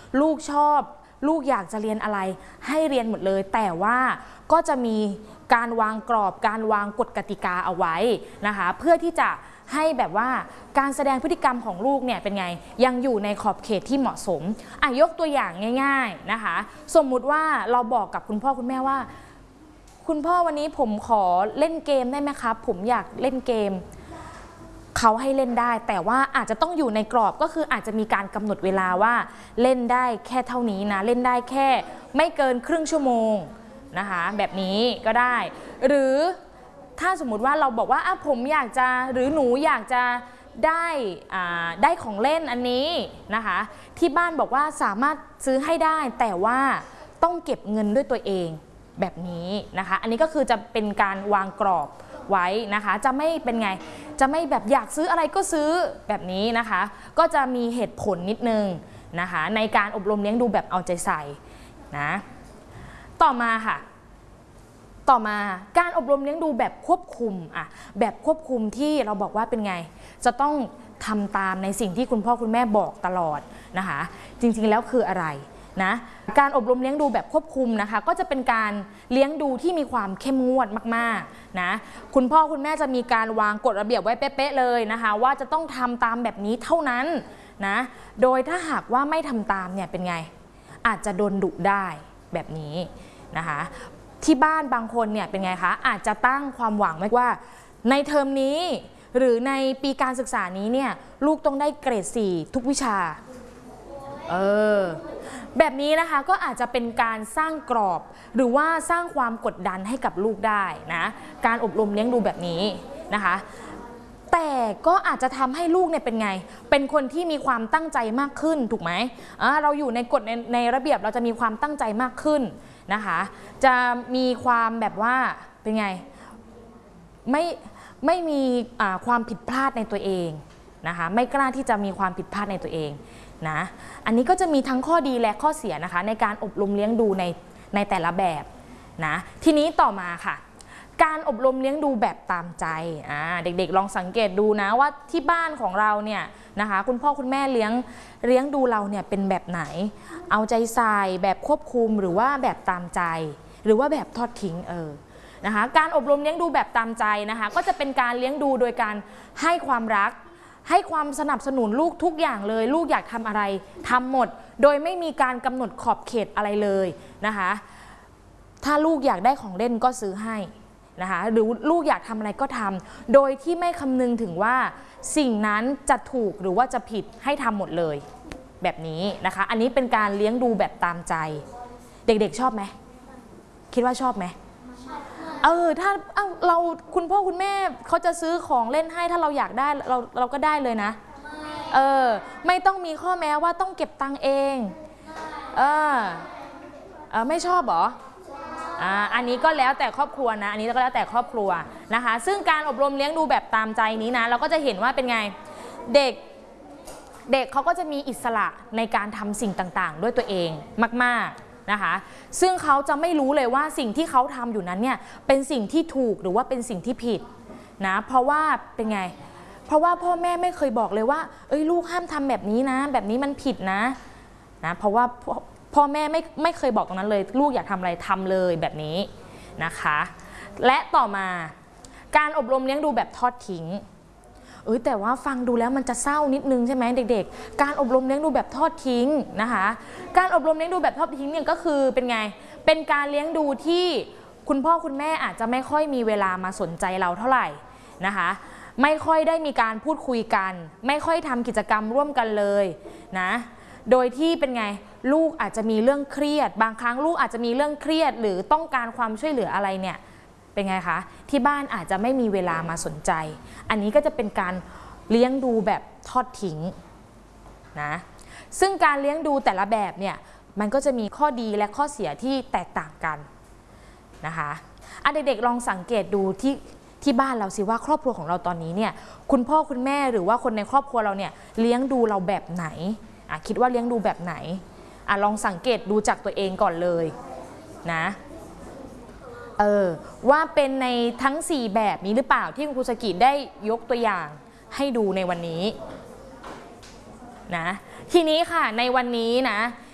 ลูกชอบลูกอยากจะเรียนอะไรให้เรียนหมดเลยแต่ว่าก็จะมีการวางกรอบการวางกฎกติกาเอาไว้นะคะเพื่อที่จะให้แบบว่าการแสดงพฤติกรรมของลูกเนี่ยเป็นไงยังอยู่ในขอบเขตที่เหมาะสมยกตัวอย่างง่ายๆนะคะสมมุติว่าเราบอกกับคุณพ่อคุณแม่ว่าคุณพ่อวันนี้ผมขอเล่นเกมได้ไหมครับผมอยากเล่นเกมเขาให้เล่นได้แต่ว่าอาจจะต้องอยู่ในกรอบก็คืออาจจะมีการกำหนดเวลาว่าเล่นได้แค่เท่านี้นะเล่นได้แค่ไม่เกินครึ่งชั่วโมงนะคะแบบนี้ก็ได้หรือถ้าสมมุติว่าเราบอกว่าผมอยากจะหรือหนูอยากจะได้ของเล่นอันนี้นะคะที่บ้านบอกว่าสามารถซื้อให้ได้แต่ว่าต้องเก็บเงินด้วยตัวเองแบบนี้นะคะอันนี้ก็คือจะเป็นการวางกรอบไว้นะคะจะไม่เป็นไงจะไม่แบบอยากซื้ออะไรก็ซื้อแบบนี้นะคะก็จะมีเหตุผลนิดนึงนะคะในการอบรมเลี้ยงดูแบบเอาใจใส่นะต่อมาค่ะต่อมาการอบรมเลี้ยงดูแบบควบคุมแบบควบคุมที่เราบอกว่าเป็นไงจะต้องทำตามในสิ่งที่คุณพ่อคุณแม่บอกตลอดนะคะจริงๆแล้วคืออะไรนะการอบรมเลี้ยงดูแบบควบคุมนะคะก็จะเป็นการเลี้ยงดูที่มีความเข้มงวดมากๆนะคุณพ่อคุณแม่จะมีการวางกฎระเบียบไว้เป๊ะๆเลยนะคะว่าจะต้องทำตามแบบนี้เท่านั้นนะโดยถ้าหากว่าไม่ทำตามเนี่ยเป็นไงอาจจะโดนดุได้แบบนี้นะคะที่บ้านบางคนเนี่ยเป็นไงคะอาจจะตั้งความหวังไว้ว่าในเทอมนี้หรือในปีการศึกษานี้เนี่ยลูกต้องได้เกรด 4 ทุกวิชาแบบนี้นะคะก็อาจจะเป็นการสร้างกรอบหรือว่าสร้างความกดดันให้กับลูกได้นะการอบรมเลี้ยงดูแบบนี้นะคะแต่ก็อาจจะทำให้ลูกเนี่ยเป็นไงเป็นคนที่มีความตั้งใจมากขึ้นถูกไหมเราอยู่ในกฎในระเบียบเราจะมีความตั้งใจมากขึ้นนะคะจะมีความแบบว่าเป็นไงไม่มีความผิดพลาดในตัวเองนะคะไม่กล้าที่จะมีความผิดพลาดในตัวเองนะอันนี้ก็จะมีทั้งข้อดีและข้อเสียนะคะในการอบรมเลี้ยงดูในแต่ละแบบนะทีนี้ต่อมาค่ะการอบรมเลี้ยงดูแบบตามใจเด็กๆลองสังเกตดูนะว่าที่บ้านของเราเนี่ยนะคะคุณพ่อคุณแม่เลี้ยงดูเราเนี่ยเป็นแบบไหนเอาใจใส่แบบควบคุมหรือว่าแบบตามใจหรือว่าแบบทอดทิ้งนะคะการอบรมเลี้ยงดูแบบตามใจนะคะก็จะเป็นการเลี้ยงดูโดยการให้ความรักให้ความสนับสนุนลูกทุกอย่างเลยลูกอยากทำอะไรทำหมดโดยไม่มีการกำหนดขอบเขตอะไรเลยนะคะถ้าลูกอยากได้ของเล่นก็ซื้อให้นะคะหรือลูกอยากทำอะไรก็ทำโดยที่ไม่คำนึงถึงว่าสิ่งนั้นจะถูกหรือว่าจะผิดให้ทำหมดเลยแบบนี้นะคะอันนี้เป็นการเลี้ยงดูแบบตามใจเด็กๆชอบไหมคิดว่าชอบไหมถ้าเราคุณพ่อคุณแม่เขาจะซื้อของเล่นให้ถ้าเราอยากได้เราก็ได้เลยนะไม่ต้องมีข้อแม้ว่าต้องเก็บตังค์เองไม่ชอบหรออันนี้ก็แล้วแต่ครอบครัวนะอันนี้ก็แล้วแต่ครอบครัวนะคะซึ่งการอบรมเลี้ยงดูแบบตามใจนี้นะเราก็จะเห็นว่าเป็นไงเด็กเขาก็จะมีอิสระในการทำสิ่งต่างๆด้วยตัวเองมากๆนะคะซึ่งเขาจะไม่รู้เลยว่าสิ่งที่เขาทำอยู่นั้นเนี่ยเป็นสิ่งที่ถูกหรือว่าเป็นสิ่งที่ผิดนะเพราะว่าเป็นไงเพราะว่าพ่อแม่ไม่เคยบอกเลยว่าลูกห้ามทำแบบนี้นะแบบนี้มันผิดนะเพราะว่าพ่อแม่ไม่เคยบอกตรงนั้นเลยลูกอยากทำอะไรทำเลยแบบนี้นะคะและต่อมาการอบรมเลี้ยงดูแบบทอดทิ้งแต่ว่าฟังดูแล้วมันจะเศร้านิดนึงใช่ไหมเด็กๆการอบรมเลี้ยงดูแบบทอดทิ้งนะคะการอบรมเลี้ยงดูแบบทอดทิ้งเนี่ยก็คือเป็นไงเป็นการเลี้ยงดูที่คุณพ่อคุณแม่อาจจะไม่ค่อยมีเวลามาสนใจเราเท่าไหร่นะคะไม่ค่อยได้มีการพูดคุยกันไม่ค่อยทำกิจกรรมร่วมกันเลยนะโดยที่เป็นไงลูกอาจจะมีเรื่องเครียดบางครั้งลูกอาจจะมีเรื่องเครียดหรือต้องการความช่วยเหลืออะไรเนี่ยเป็นไงคะที่บ้านอาจจะไม่มีเวลามาสนใจอันนี้ก็จะเป็นการเลี้ยงดูแบบทอดทิ้งนะซึ่งการเลี้ยงดูแต่ละแบบเนี่ยมันก็จะมีข้อดีและข้อเสียที่แตกต่างกันนะคะเด็กๆลองสังเกตดูที่บ้านเราสิว่าครอบครัวของเราตอนนี้เนี่ยคุณพ่อคุณแม่หรือว่าคนในครอบครัวเราเนี่ยเลี้ยงดูเราแบบไหนคิดว่าเลี้ยงดูแบบไหนลองสังเกตดูจากตัวเองก่อนเลยนะว่าเป็นในทั้ง4แบบนี้หรือเปล่าที่คุณครูสกิได้ยกตัวอย่างให้ดูในวันนี้นะทีนี้ค่ะในวันนี้นะ